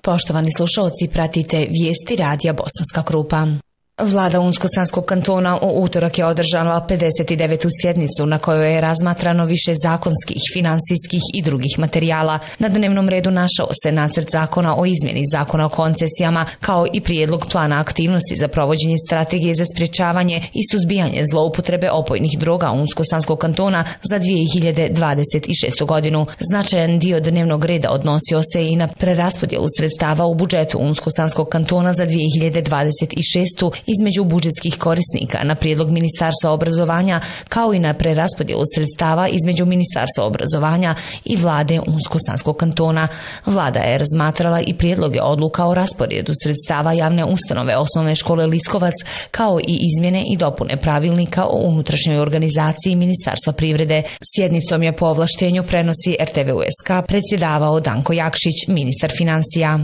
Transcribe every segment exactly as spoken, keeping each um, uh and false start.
Poštovani slušalci, pratite vijesti radija Bosanska Krupa. Vlada Unsko-Sanskog kantona u utorak je održala pedeset devetu sjednicu na kojoj je razmatrano više zakonskih, finansijskih i drugih materijala. Na dnevnom redu našao se nacrt zakona o izmjeni zakona o koncesijama, kao i prijedlog plana aktivnosti za provođenje strategije za sprječavanje i suzbijanje zloupotrebe opojnih droga Unsko-Sanskog kantona za dvije hiljade dvadeset šestu. godinu. Značajan dio dnevnog reda odnosio se i na preraspodjelu sredstava u budžetu Unsko-Sanskog kantona za dvije hiljade dvadeset šestu. između budžetskih korisnika na prijedlog Ministarstva obrazovanja, kao i na preraspodjelu sredstava između Ministarstva obrazovanja i vlade Unsko-Sanskog kantona. Vlada je razmatrala i prijedloge odluka o rasporedu sredstava javne ustanove osnovne škole Liskovac, kao i izmjene i dopune pravilnika o unutrašnjoj organizaciji Ministarstva privrede. Sjednicom je po ovlaštenju, prenosi R T V U S K, predsjedavao Danko Jakšić, ministar financija.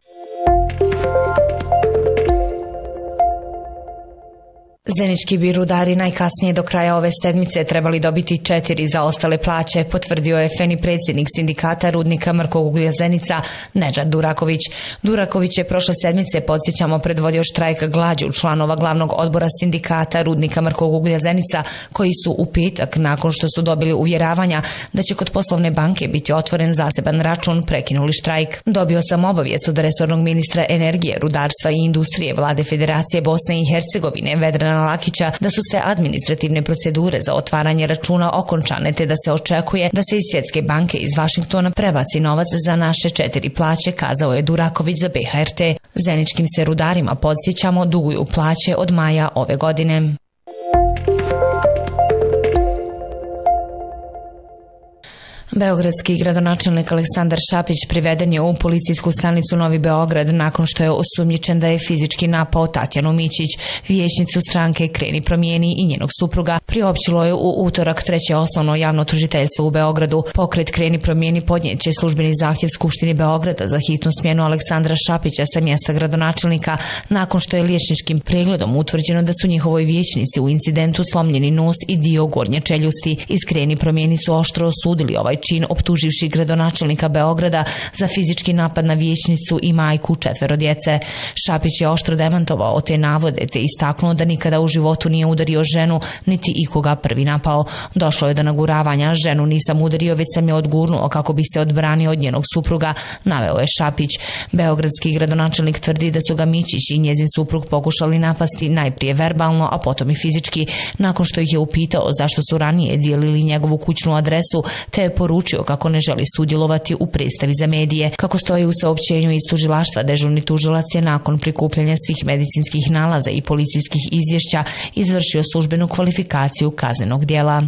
Zenički bi rudari najkasnije do kraja ove sedmice trebali dobiti četiri zaostale plaće, potvrdio je Feni predsjednik sindikata rudnika Mrkog uglja Zenica, Nedžad Duraković. Duraković je prošle sedmice, podsjećamo, predvodio štrajk glađu članova glavnog odbora sindikata rudnika Mrkog uglja Zenica, koji su u petak, nakon što su dobili uvjeravanja da će kod poslovne banke biti otvoren zaseban račun, prekinuli štrajk. Dobio sam obavijest od resornog ministra energije, rudarstva i industrije Vlade Federacije Bosne i Hercegovine, Vedrana Lakića, da su sve administrativne procedure za otvaranje računa okončane, te da se očekuje da se iz Svjetske banke iz Vašingtona prebaci novac za naše četiri plaće, kazao je Duraković za B H R T. Zeničkim se rudarima, podsjećamo, duguju plaće od maja ove godine. Beogradski gradonačelnik Aleksandar Šapić priveden je u policijsku stanicu Novi Beograd nakon što je osumnjičen da je fizički napao Tatjanu Mićić, vijećnicu stranke Kreni promijeni, i njenog supruga. Priopćilo je u utorak treće osnovno javno tužiteljstvo u Beogradu. Pokret Kreni promijeni podnijet će službeni zahtjev Skupštini Beograda za hitnu smjenu Aleksandra Šapića sa mjesta gradonačelnika nakon što je liječničkim pregledom utvrđeno da su njihovoj vijećnici u incidentu slomljeni nos i dio gornje čeljusti. Iz Kreni promijeni su oštro osudili ovaj čin, optuživši gradonačelnika Beograda za fizički napad na vijećnicu i majku četvero djece. Šapić je oštro demantovao te navode, te istaknuo da nikada u životu nije udario ženu, niti ikoga prvi napao. Došlo je do naguravanja, ženu nisam udario, već sam je odgurnuo kako bi se odbranio od njenog supruga, naveo je Šapić. Beogradski gradonačelnik tvrdi da su ga Mićić i njezin suprug pokušali napasti najprije verbalno, a potom i fizički, nakon što ih je upitao zašto su ranije dijelili njegovu kućnu adresu, te je poručio kako ne želi sudjelovati u predstavi za medije. Kako stoji u saopćenju iz tužilaštva, dežurni tužilac je nakon prikupljanja svih medicinskih nalaza i policijskih izvješća izvršio službenu kvalifikaciju kaznenog djela.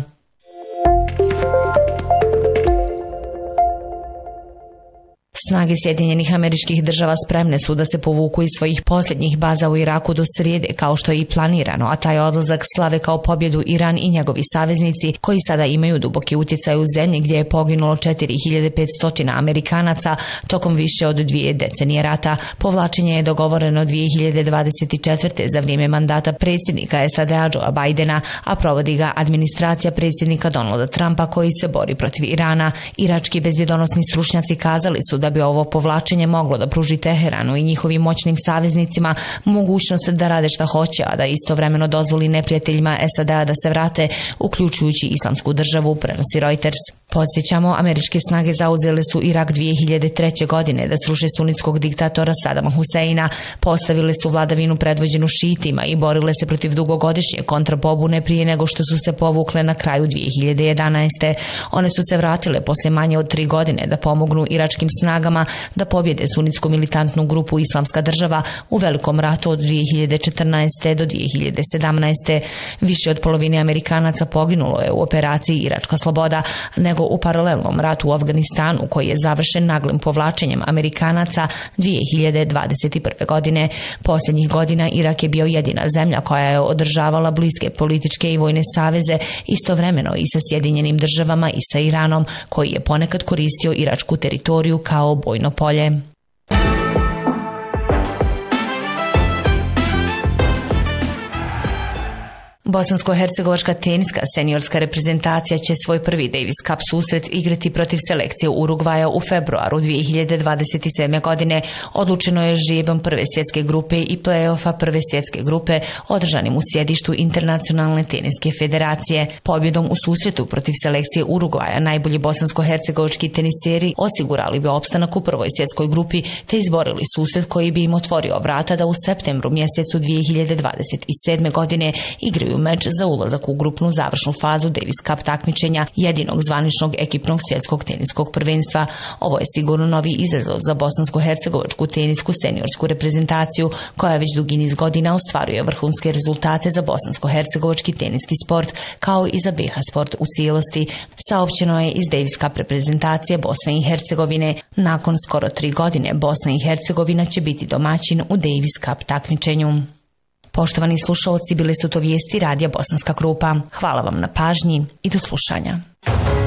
Snage Sjedinjenih Američkih Država spremne su da se povuku iz svojih posljednjih baza u Iraku do srijede, kao što je i planirano, a taj odlazak slave kao pobjedu Iran i njegovi saveznici, koji sada imaju duboki utjecaj u zemlji gdje je poginulo četiri hiljade petsto Amerikanaca tokom više od dvije decenije rata. Povlačenje je dogovoreno dvije hiljade dvadeset četvrte za vrijeme mandata predsjednika S A D-a Joea Bidena, a provodi ga administracija predsjednika Donalda Trumpa, koji se bori protiv Irana. Irački bezbjedonosni stručnjaci kazali su da bi ovo povlačenje moglo da pruži Teheranu i njihovim moćnim saveznicima mogućnost da rade šta hoće, a da istovremeno dozvoli neprijateljima S A D-a da se vrate, uključujući Islamsku državu, prenosi Reuters. Podsjećamo, američke snage zauzele su Irak dvije hiljade treće. godine da sruše sunitskog diktatora Sadama Huseina, postavile su vladavinu predvođenu šitima i borile se protiv dugogodišnje kontrapobune prije nego što su se povukle na kraju dvije hiljade jedanaeste. One su se vratile posle manje od tri godine da pomognu iračkim snagama da pobjede sunitsku militantnu grupu Islamska država u velikom ratu od dvije hiljade četrnaeste. do dvije hiljade sedamnaeste. Više od polovine Amerikanaca poginulo je u operaciji Iračka sloboda, nego u paralelnom ratu u Afganistanu, koji je završen naglim povlačenjem Amerikanaca dvije hiljade dvadeset prve. godine. Posljednjih godina Irak je bio jedina zemlja koja je održavala bliske političke i vojne saveze, istovremeno i sa Sjedinjenim državama i sa Iranom, koji je ponekad koristio iračku teritoriju kao bojno polje. Bosansko-hercegovačka teniska seniorska reprezentacija će svoj prvi Davis Cup susret igrati protiv selekcije Urugvaja u februaru dvije hiljade dvadeset sedme. godine. Odlučeno je žrebom prve svjetske grupe i play-offa prve svjetske grupe održanim u sjedištu Internacionalne teniske federacije. Pobjedom u susretu protiv selekcije Urugvaja najbolji bosansko-hercegovački teniseri osigurali bi opstanak u prvoj svjetskoj grupi te izborili susret koji bi im otvorio vrata da u septembru mjesecu dvije hiljade dvadeset sedme. godine igraju meč za ulazak u grupnu završnu fazu Davis Cup takmičenja jedinog zvaničnog ekipnog svjetskog teniskog prvenstva. Ovo je sigurno novi izazov za bosansko-hercegovačku tenisku seniorsku reprezentaciju koja već dugi niz godina ostvaruje vrhunske rezultate za bosansko-hercegovački teniski sport kao i za B H sport u cijelosti, saopćeno je iz Davis Cup reprezentacije Bosne i Hercegovine. Nakon skoro tri godine Bosna i Hercegovina će biti domaćin u Davis Cup takmičenju. Poštovani slušalci, bile su to vijesti radija Bosanska Krupa. Hvala vam na pažnji i do slušanja.